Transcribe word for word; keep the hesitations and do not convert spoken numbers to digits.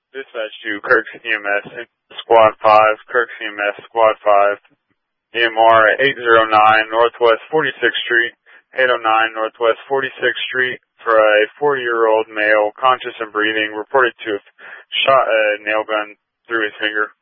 Dispatch to Kirk's E M S, Squad five, Kirk's E M S, Squad five, E M R eight oh nine Northwest forty-sixth Street, eight oh nine Northwest forty-sixth Street, for a forty-year-old male, conscious and breathing, reported to have shot a nail gun through his finger.